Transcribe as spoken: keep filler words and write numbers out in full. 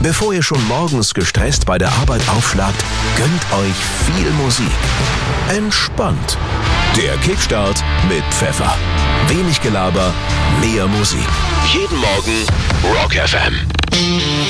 Bevor ihr schon morgens gestresst bei der Arbeit aufschlagt, gönnt euch viel Musik. Entspannt. Der Kickstart mit Pfeffer. Wenig Gelaber, mehr Musik. Jeden Morgen Rock F M.